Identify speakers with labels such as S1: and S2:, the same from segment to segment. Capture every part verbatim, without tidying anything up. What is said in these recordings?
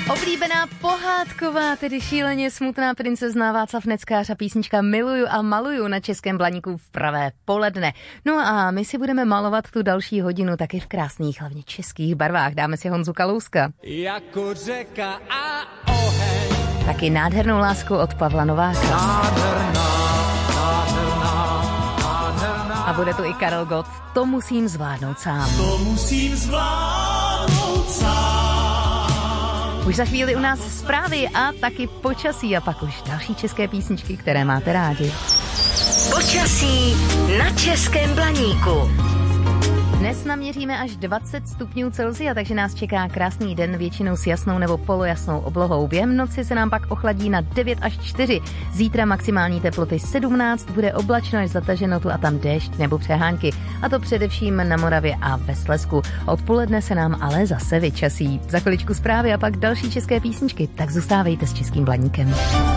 S1: Oblíbená pohádková, tedy šíleně smutná princezna Václav Neckář a písnička Miluju a maluju na Českém Blaníku v pravé poledne. No a my si budeme malovat tu další hodinu taky v krásných, hlavně českých barvách. Dáme si Honzu Kalouska.
S2: Jako řeka a oheň.
S1: Taky Nádhernou lásku od Pavla Nováka.
S2: Nádherná, nádherná, nádherná.
S1: A bude tu i Karel Gott. To musím zvládnout sám.
S2: To musím zvládnout sám.
S1: Už za chvíli u nás zprávy a taky počasí a pak už další české písničky, které máte rádi.
S3: Počasí na Českém Blaníku.
S1: Dnes naměříme až dvacet stupňů Celsia, takže nás čeká krásný den většinou s jasnou nebo polojasnou oblohou. Během noci se nám pak ochladí na devět až čtyři. Zítra maximální teploty sedmnáct, bude oblačno až zataženo tu a tam déšť nebo přehánky. A to především na Moravě a ve Slezsku. Odpoledne se nám ale zase vyčasí. Za chviličku zprávy a pak další české písničky, tak zůstávejte s Českým Blaníkem.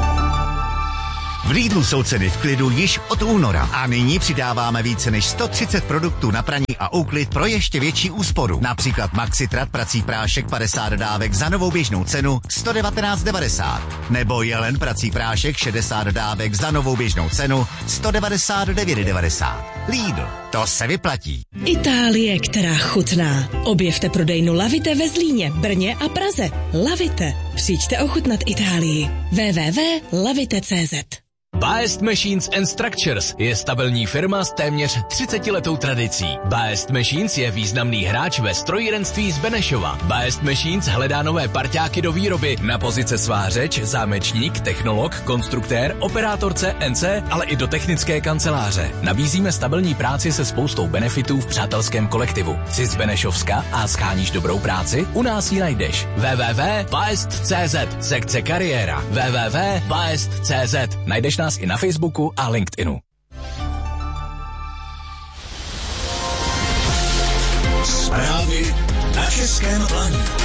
S4: V Lidlu jsou ceny v klidu již od února a nyní přidáváme více než sto třicet produktů na praní a úklid pro ještě větší úsporu. Například Maxitrat prací prášek padesát dávek za novou běžnou cenu sto devatenáct devadesát. Nebo Jelen prací prášek šedesát dávek za novou běžnou cenu sto devadesát devět devadesát. Lidl, to se vyplatí.
S5: Itálie, která chutná. Objevte prodejnu Lavite ve Zlíně, Brně a Praze. Lavite. Přijďte ochutnat Itálii. w w w tečka lavite tečka c z.
S6: Best Machines and Structures je stabilní firma s téměř třicetiletou tradicí. Best Machines je významný hráč ve strojírenství z Benešova. Best Machines hledá nové parťáky do výroby na pozice svářeč, zámečník, technolog, konstruktér, operátor C N C, ale i do technické kanceláře. Nabízíme stabilní práci se spoustou benefitů v přátelském kolektivu. Jsi z Benešovska a scháníš dobrou práci? U nás ji najdeš. w w w tečka best tečka c z, sekce kariéra. w w w tečka best tečka c z. Najdeš nás i na Facebooku a LinkedInu.
S7: Zprávy na Českém Blaníku.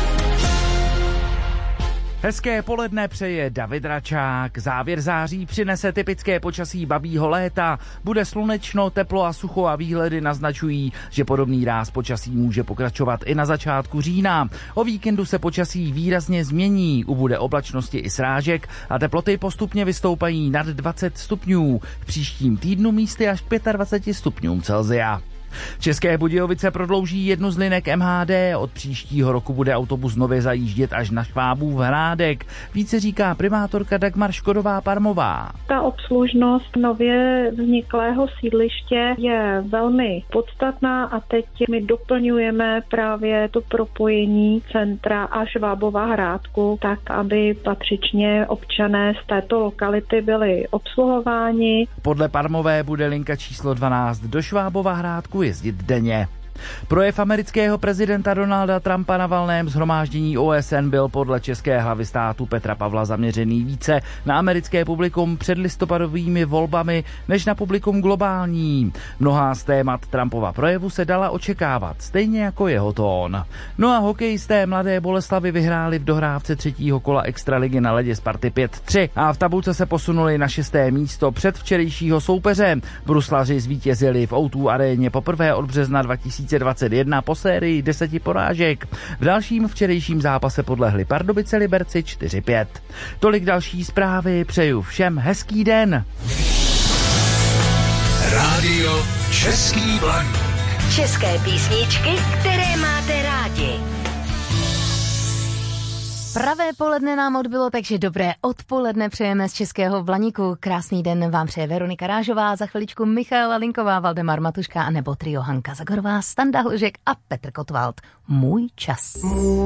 S8: Hezké poledne přeje David Račák. Závěr září přinese typické počasí babího léta. Bude slunečno, teplo a sucho a výhledy naznačují, že podobný ráz počasí může pokračovat i na začátku října. O víkendu se počasí výrazně změní, ubude oblačnosti i srážek a teploty postupně vystoupají nad dvacet stupňů. V příštím týdnu místy až k dvaceti pěti stupňům Celsia. České Budějovice prodlouží jednu z linek M H D. Od příštího roku bude autobus nově zajíždět až na Švábův Hrádek. Více říká primátorka Dagmar Škodová-Parmová.
S9: Ta obslužnost nově vzniklého sídliště je velmi podstatná a teď my doplňujeme právě to propojení centra a Švábova Hrádku, tak aby patřičně občané z této lokality byli obsluhováni.
S8: Podle Parmové bude linka číslo dvanáct do Švábova Hrádku jezdit denně. Projev amerického prezidenta Donalda Trumpa na valném shromáždění O S N byl podle české hlavy státu Petra Pavla zaměřený více na americké publikum před listopadovými volbami než na publikum globální. Mnohá z témat Trumpova projevu se dala očekávat, stejně jako jeho tón. No a hokejisté Mladé Boleslavi vyhráli v dohrávce třetího kola extraligy na ledě Sparty pět tři a v tabulce se posunuli na šesté místo před včerejšího soupeře. Bruslaři zvítězili v O dva aréně poprvé od března dva tisíce dvacet jedna po sérii deseti porážek. V dalším včerejším zápase podlehli Pardubice Liberci čtyři pět. Tolik další zprávy, přeju všem hezký den.
S7: Rádio Český Blaník.
S3: České písničky, které máte rádi.
S1: Pravé poledne nám odbylo, takže dobré odpoledne přejeme z Českého Blaníku. Krásný den vám přeje Veronika Rážová, za chviličku Michaela Linková, Valdemar Matuška a nebo trio Hanka Zagorová, Standa Hlužek a Petr Kotwald. Můj čas.